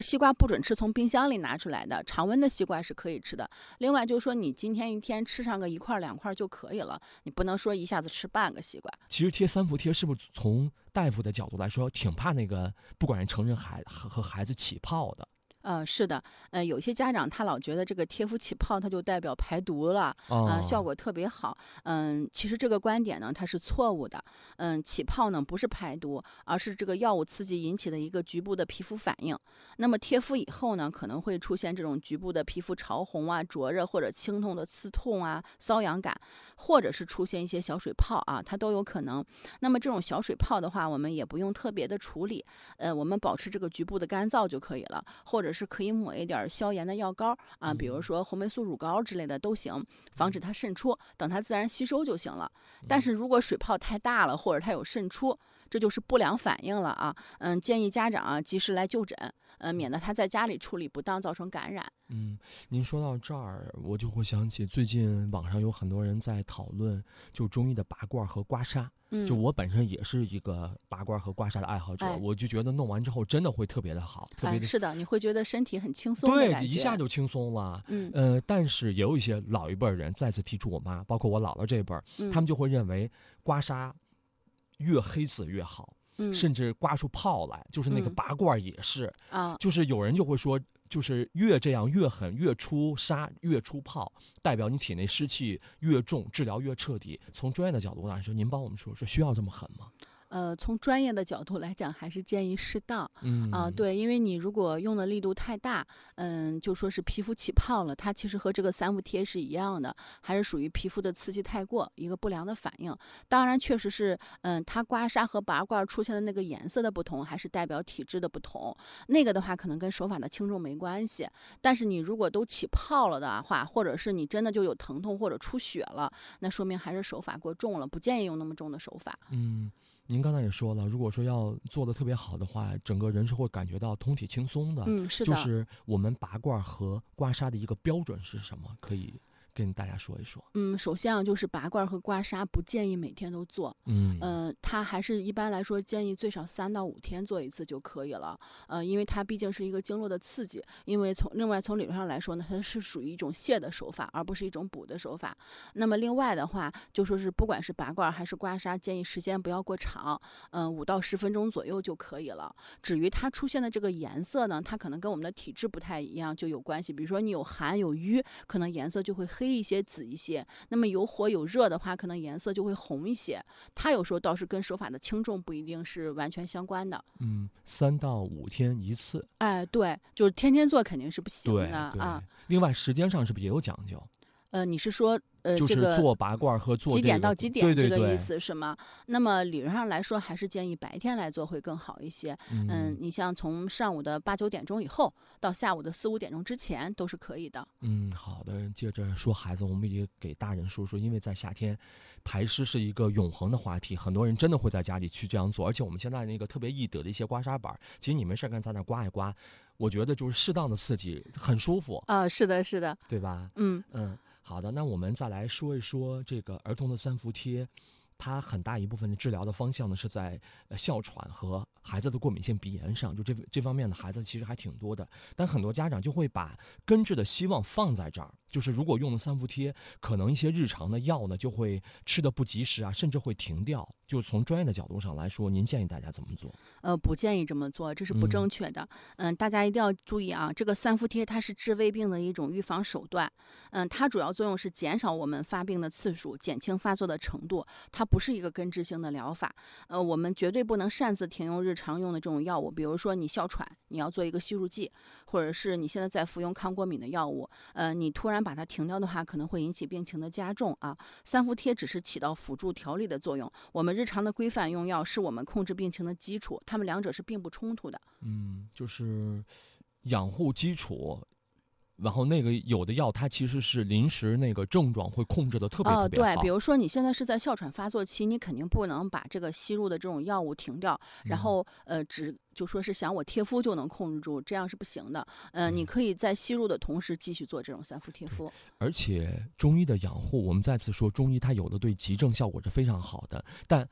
西瓜不准吃从冰箱里拿出来的，常温的西瓜是可以吃的。另外就是说，你今天一天吃上个1块2块就可以了，你不能说一下子吃半个西瓜。 其实贴三伏贴是不是从大夫的角度来说，挺怕那个不管是成人和孩子起泡的？ 是的，有些家长他老觉得这个贴敷起泡，它就代表排毒了，效哦， 果特别好。其实这个观点呢，它是错误的。起泡呢不是排毒，而是这个药物刺激引起的一个局部的皮肤反应。那么贴敷以后呢，可能会出现这种局部的皮肤潮红啊、灼热或者轻痛的刺痛啊、瘙痒感，或者是出现一些小水泡啊，它都有可能。那么这种小水泡的话，我们也不用特别的处理，我们保持这个局部的干燥就可以了，或者是可以抹一点消炎的药膏啊，比如说红霉素乳膏之类的都行，防止它渗出，等它自然吸收就行了。但是如果水泡太大了，或者它有渗出，这就是不良反应了啊。建议家长啊及时来就诊，免得他在家里处理不当造成感染。 您说到这儿，我就会想起最近网上有很多人在讨论，就中医的拔罐和刮痧。就我本身也是一个拔罐和刮痧的爱好者，我就觉得弄完之后真的会特别的好，特别的。 是的，你会觉得身体很轻松的对， 感觉， 一下就轻松了。但是也有一些老一辈人再次提出，我妈，包括我姥姥这辈儿，他们就会认为刮痧越黑紫越好。甚至刮出泡来，就是那个拔罐也是，就是有人就会说，就是越这样越狠，越出痧越出泡，代表你体内湿气越重，治疗越彻底。从专业的角度来说，您帮我们说说，需要这么狠吗？ 从专业的角度来讲，还是建议适当。对，因为你如果用的力度太大，就说是皮肤起泡了，它其实和这个三伏贴是一样的，还是属于皮肤的刺激太过，一个不良的反应。当然，确实是，它刮痧和拔罐出现的那个颜色的不同，还是代表体质的不同。那个的话，可能跟手法的轻重没关系。但是你如果都起泡了的话，或者是你真的就有疼痛或者出血了，那说明还是手法过重了，不建议用那么重的手法。 您刚才也说了，如果说要做的特别好的话，整个人是会感觉到通体轻松的。 是的。 就是我们拔罐和刮痧的一个标准是什么？可以跟大家说一说。 首先啊，就是拔罐和刮痧不建议每天都做。它还是一般来说建议最少3到5天做一次就可以了。因为它毕竟是一个经络的刺激，因为另外从理论上来说呢，它是属于一种泻的手法，而不是一种补的手法。那么另外的话，就说是不管是拔罐还是刮痧，建议时间不要过长，5到10分钟左右就可以了。至于它出现的这个颜色呢，它可能跟我们的体质不太一样就有关系。比如说你有寒有瘀，可能颜色就会黑一些、紫一些；那么有火有热的话，可能颜色就会红一些。它有时候倒是跟手法的轻重不一定是完全相关的。 3到5天一次。 对，就是天天做肯定是不行的啊。另外时间上是不是也有讲究？ 你是说就是这个做拔罐和做几点到几点这个意思是吗？那么理论上来说，还是建议白天来做会更好一些。你像从上午的8、9点钟以后到下午的4、5点钟之前都是可以的。 好的。接着说孩子，我们也给大人说说，因为在夏天，排湿是一个永恒的话题，很多人真的会在家里去这样做。而且我们现在那个特别易得的一些刮痧板，其实你没事干在那刮一刮，我觉得就是适当的刺激，很舒服。 是的，是的， 对吧？好的，那我们再来说一说这个儿童的三伏贴，它很大一部分的治疗的方向呢是在哮喘和孩子的过敏性鼻炎上，就这方面的孩子其实还挺多的，但很多家长就会把根治的希望放在这儿，就是如果用了三伏贴，可能一些日常的药呢就会吃得不及时啊，甚至会停掉。就从专业的角度上来说，您建议大家怎么做？ 不建议这么做，这是不正确的。大家一定要注意啊，这个三伏贴它是治胃病的一种预防手段。它主要作用是减少我们发病的次数，减轻发作的程度，它不是一个根治性的疗法。我们绝对不能擅自停用日常用的这种药物，比如说你哮喘，你要做一个吸入剂，或者是你现在在服用抗过敏的药物，你突然把它停掉的话，可能会引起病情的加重啊。三伏贴只是起到辅助调理的作用，我们日常的规范用药是我们控制病情的基础，它们两者是并不冲突的。 就是养护基础。然后那个有的药它其实是临时那个症状会控制的特别好。 对，比如说你现在是在哮喘发作期，你肯定不能把这个吸入的这种药物停掉，然后就说是想我贴敷就能控制住，这样是不行的。你可以在吸入的同时继续做这种三伏贴敷。 而且中医的养护，我们再次说，中医它有的对急症效果是非常好的，但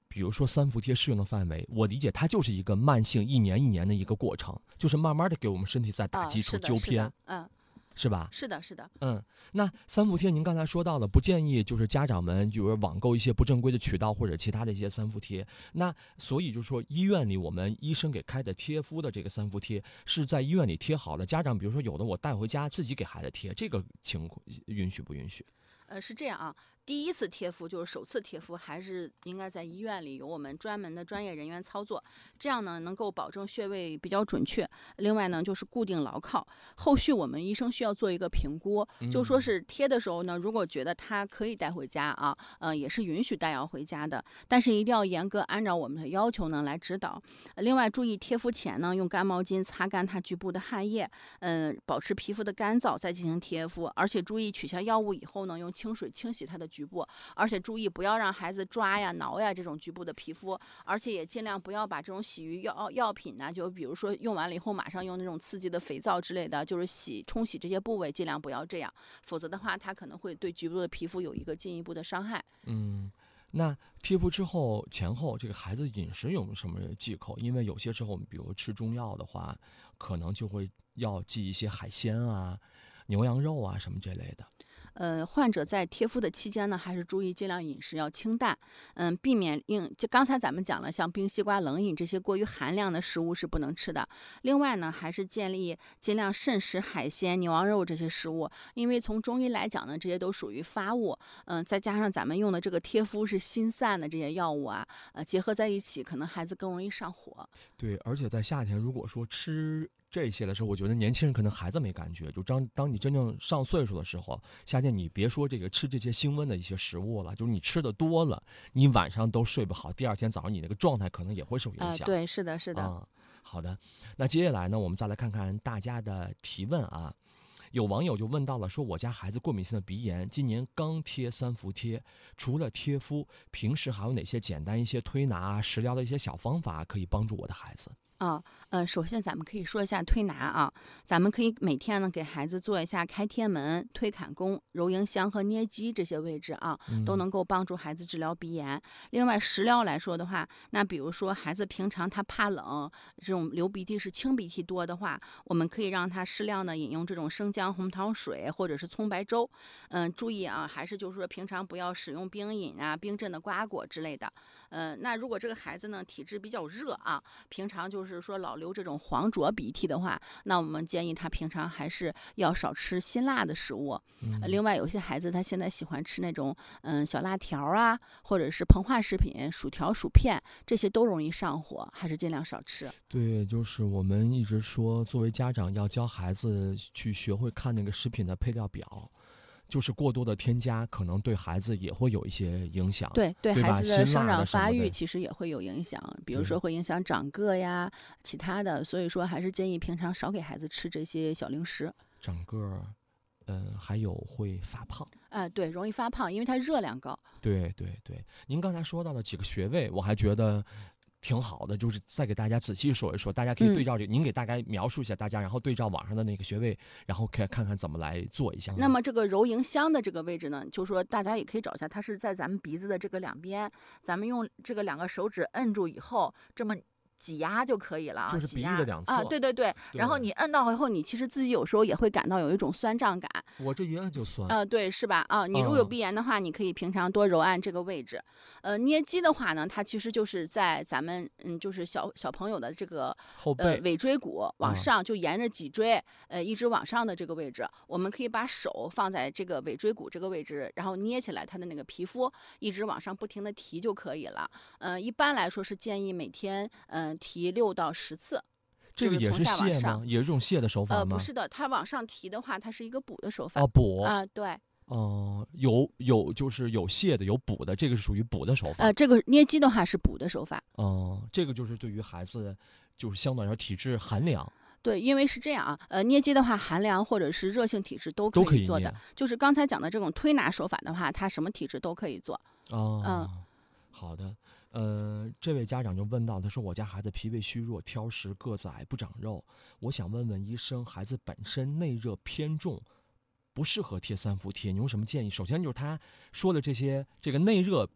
比如说三伏贴适用的范围，我理解它就是一个慢性一年一年的一个过程，就是慢慢的给我们身体在打基础纠偏，是吧？ 是的，是的。 那三伏贴您刚才说到了，不建议就是家长们就是网购一些不正规的渠道或者其他的一些三伏贴。那所以就是说，医院里我们医生给开的贴敷的这个三伏贴是在医院里贴好的，家长比如说有的我带回家自己给孩子贴，这个情况允许不允许？ 是这样啊，第一次贴敷就是首次贴敷，还是应该在医院里有我们专门的专业人员操作，这样呢能够保证穴位比较准确。另外呢就是固定牢靠，后续我们医生需要做一个评估，就说是贴的时候呢，如果觉得它可以带回家啊，也是允许带药回家的，但是一定要严格按照我们的要求呢来指导。另外注意贴敷前呢用干毛巾擦干它局部的汗液，保持皮肤的干燥再进行贴敷，而且注意取下药物以后呢用清水清洗它的局部，而且注意不要让孩子抓呀挠呀这种局部的皮肤，而且也尽量不要把这种洗浴药品呢，就比如说用完了以后马上用那种刺激的肥皂之类的，就是冲洗这些部位，尽量不要这样，否则的话它可能会对局部的皮肤有一个进一步的伤害。 那贴敷之后前后这个孩子饮食有没有什么忌口？因为有些时候我们比如吃中药的话，可能就会要忌一些海鲜啊、牛羊肉啊什么这类的。 患者在贴敷的期间呢，还是注意尽量饮食要清淡，避免就刚才咱们讲了，像冰西瓜、冷饮这些过于寒凉的食物是不能吃的。另外呢，还是建议尽量慎食海鲜、牛羊肉这些食物，因为从中医来讲呢，这些都属于发物，再加上咱们用的这个贴敷是心散的这些药物啊，结合在一起，可能孩子更容易上火。 对，而且在夏天，如果说吃这些的时候，我觉得年轻人可能孩子没感觉，就当你真正上岁数的时候，夏天你别说这个吃这些辛温的一些食物了，就是你吃的多了，你晚上都睡不好，第二天早上你那个状态可能也会受影响。 对，是的，是的。 好的，那接下来呢，我们再来看看大家的提问啊。有网友就问到了，说我家孩子过敏性的鼻炎，今年刚贴三伏贴，除了贴敷，平时还有哪些简单一些推拿、食疗的一些小方法可以帮助我的孩子？ 首先咱们可以说一下推拿啊，咱们可以每天呢给孩子做一下开天门、推坎宫、揉迎香和捏肌这些位置啊，都能够帮助孩子治疗鼻炎。另外食疗来说的话，那比如说孩子平常他怕冷，这种流鼻涕是清鼻涕多的话，我们可以让他适量的饮用这种生姜红糖水或者是葱白粥。注意啊，还是就是说平常不要使用冰饮啊、冰镇的瓜果之类的。那如果这个孩子呢体质比较热啊，平常就是说老流这种黄浊鼻涕的话，那我们建议他平常还是要少吃辛辣的食物。另外有些孩子他现在喜欢吃那种小辣条啊，或者是膨化食品、薯条、薯片，这些都容易上火，还是尽量少吃。 对，就是我们一直说，作为家长要教孩子去学会看那个食品的配料表。就是过多的添加，可能对孩子也会有一些影响。 对孩子的生长发育的其实也会有影响，比如说会影响长个呀，其他的。所以说还是建议平常少给孩子吃这些小零食。 长个，还有会发胖。 对，容易发胖，因为它热量高。 对，您刚才说到的几个穴位，我还觉得挺好的，就是再给大家仔细说一说，大家可以对照您给大概描述一下大家，然后对照网上的那个穴位，然后可以看看怎么来做一下。 那么这个揉迎香的这个位置呢，就说大家也可以找一下，它是在咱们鼻子的这个两边，咱们用这个2个手指摁住以后，这么挤压就可以了啊， 就是鼻翼的两侧啊，对，然后你摁到以后，你其实自己有时候也会感到有一种酸胀感。 我这一摁就酸。 对，是吧？你如果有鼻炎的话，你可以平常多揉按这个位置。捏肌的话呢，它其实就是在咱们就是小朋友的这个后背尾椎骨往上，就沿着脊椎一直往上的这个位置，我们可以把手放在这个尾椎骨这个位置，然后捏起来它的那个皮肤，一直往上不停的提就可以了。一般来说是建议每天提6到10次。 这个也是泻吗？也是这种泻的手法吗？ 不是的，它往上提的话，它是一个补的手法。 补对。 有就是有泻的，有补的，这个是属于补的手法。 这个捏肌的话是补的手法。 这个就是对于孩子，就是相对来说体质寒凉。 对，因为是这样啊，捏肌的话，寒凉或者是热性体质都可以做的。就是刚才讲的这种推拿手法的话，它什么体质都可以做。 好的。这位家长就问到，他说我家孩子脾胃虚弱、挑食、个子矮、不长肉，我想问问医生，孩子本身内热偏重，不适合贴三伏贴，你有什么建议？首先就是他说的这些，这个内热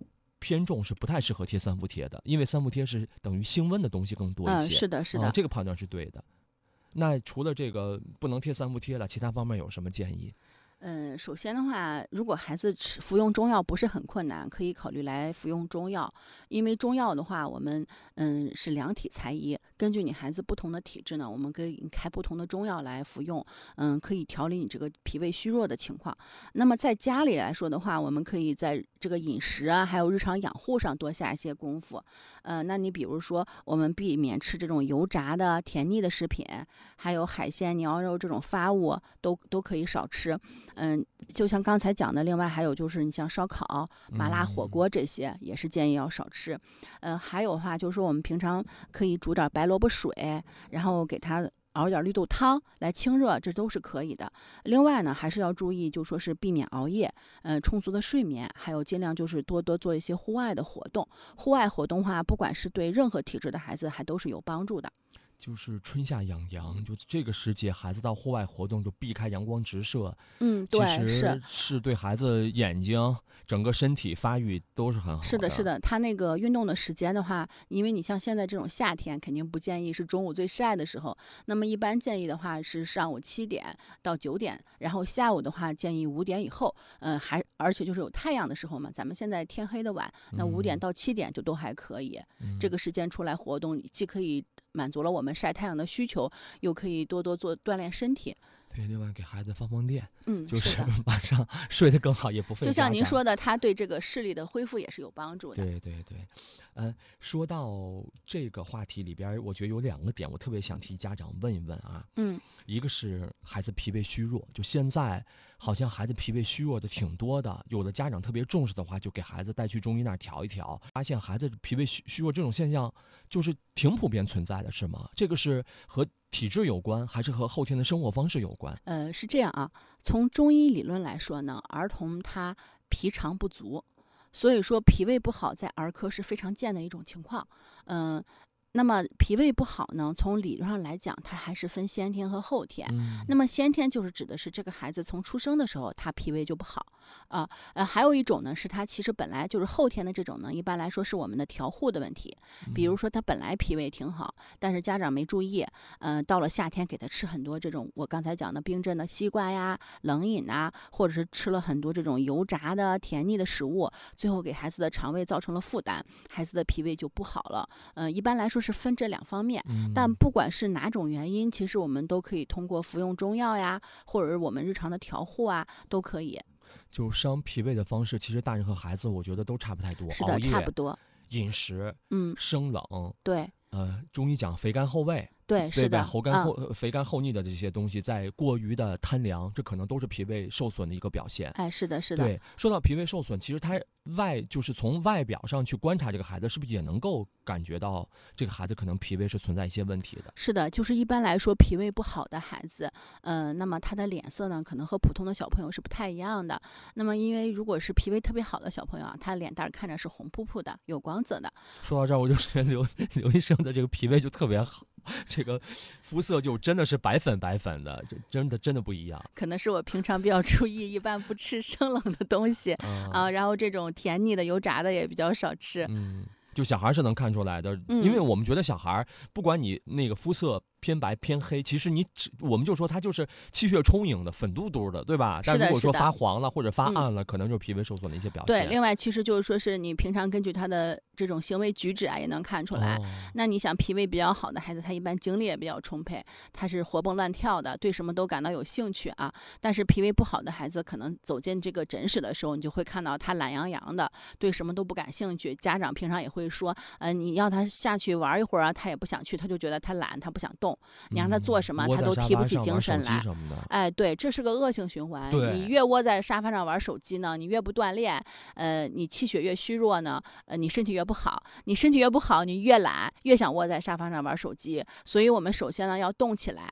偏重，是不太适合贴三伏贴的，因为三伏贴是等于升温的东西更多一些。 是的，是的， 这个判断是对的。那除了这个不能贴三伏贴了，其他方面有什么建议？ 首先的话，如果孩子服用中药不是很困难，可以考虑来服用中药。因为中药的话，我们是量体裁衣，根据你孩子不同的体质呢，我们可以开不同的中药来服用，可以调理你这个脾胃虚弱的情况。那么在家里来说的话，我们可以在这个饮食啊，还有日常养护上多下一些功夫。那你比如说，我们避免吃这种油炸的、甜腻的食品，还有海鲜、牛肉这种发物都可以少吃。就像刚才讲的，另外还有就是你像烧烤、麻辣火锅这些，也是建议要少吃。还有的话就是说，我们平常可以煮点白萝卜水，然后给它熬点绿豆汤来清热，这都是可以的。另外呢，还是要注意，就说是避免熬夜，充足的睡眠，还有尽量就是多做一些户外的活动。户外活动的话，不管是对任何体质的孩子，还都是有帮助的。 就是春夏养阳，就这个时节，孩子到户外活动就避开阳光直射。 对， 是对孩子眼睛、整个身体发育都是很好的。 是的，是的，他那个运动的时间的话，因为你像现在这种夏天，肯定不建议是中午最晒的时候。那么一般建议的话是上午7点到9点，然后下午的话建议5点以后。而且就是有太阳的时候嘛，咱们现在天黑的晚，那5点到7点就都还可以。这个时间出来活动，既可以满足了我们晒太阳的需求，又可以多做锻炼身体。 对，另外给孩子放电，就是是晚上睡得更好，也不费。 就像您说的，他对这个视力的恢复也是有帮助的。 对对对，说到这个话题里边，我觉得有2个点，我特别想替家长问一问啊。一个是孩子脾胃虚弱，就现在好像孩子脾胃虚弱的挺多的，有的家长特别重视的话，就给孩子带去中医那儿调一调，发现孩子脾胃虚弱这种现象就是挺普遍存在的，是吗？这个是和体质有关，还是和后天的生活方式有关？ 是这样啊，从中医理论来说呢，儿童他脾肠不足，所以说脾胃不好在儿科是非常见的一种情况。那么脾胃不好呢，从理论上来讲，它还是分先天和后天。那么先天就是指的是这个孩子从出生的时候，他脾胃就不好啊。还有一种呢，是他其实本来就是后天的这种呢，一般来说是我们的调护的问题。比如说他本来脾胃挺好，但是家长没注意，到了夏天给他吃很多这种我刚才讲的冰镇的西瓜呀、冷饮啊，或者是吃了很多这种油炸的甜腻的食物，最后给孩子的肠胃造成了负担，孩子的脾胃就不好了。一般来说是分这2方面，但不管是哪种原因，其实我们都可以通过服用中药呀，或者是我们日常的调护啊，都可以。 就伤脾胃的方式，其实大人和孩子我觉得都差不太多。 是的，差不多。 饮食，生冷， 对， 中医讲肥甘厚味。 对，是的， 肥甘厚腻的这些东西，在过于的贪凉，这可能都是脾胃受损的一个表现。 是的，是的。 对，说到脾胃受损，其实它就是从外表上去观察这个孩子，是不是也能够感觉到这个孩子可能脾胃是存在一些问题的？ 是的，就是一般来说脾胃不好的孩子，那么他的脸色呢，可能和普通的小朋友是不太一样的。那么因为如果是脾胃特别好的小朋友啊，他脸蛋看着是红扑扑的，有光泽的。 说到这儿，我就觉得刘医生的这个脾胃就特别好。这个肤色就真的是白粉的，这真的不一样。 可能是我平常比较注意，一般不吃生冷的东西然后这种甜腻的、油炸的也比较少吃。 就小孩是能看出来的，因为我们觉得小孩不管你那个肤色偏白偏黑，其实我们就说他就是气血充盈的、粉嘟嘟的，对吧？但如果说发黄了或者发暗了，可能就是脾胃受损的一些表现。 对，另外其实就是说是你平常根据他的这种行为举止啊，也能看出来。那你想脾胃比较好的孩子，他一般精力也比较充沛，他是活蹦乱跳的，对什么都感到有兴趣啊。但是脾胃不好的孩子，可能走进这个诊室的时候，你就会看到他懒洋洋的，对什么都不感兴趣。家长平常也会说，你要他下去玩一会儿啊，他也不想去，他就觉得他懒，他不想动。你让他做什么，他都提不起精神来。对，这是个恶性循环。你越窝在沙发上玩手机呢，你越不锻炼，你气血越虚弱呢，你身体越不好。你身体越不好，你越懒，越想窝在沙发上玩手机。所以我们首先呢要动起来。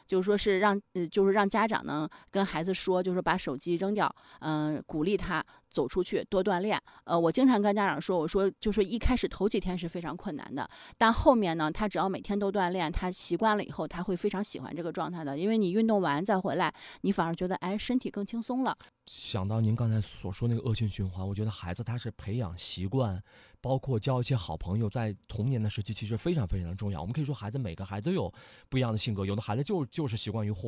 就是说是就是让家长呢跟孩子说，就是把手机扔掉，鼓励他走出去多锻炼。我经常跟家长说，我说就是一开始头几天是非常困难的，但后面呢，他只要每天都锻炼，他习惯了以后，他会非常喜欢这个状态的，因为你运动完再回来，你反而觉得哎身体更轻松了。 想到您刚才所说那个恶性循环，我觉得孩子他是培养习惯，包括交一些好朋友，在童年的时期其实非常非常的重要。我们可以说，每个孩子都有不一样的性格，有的孩子就是习惯于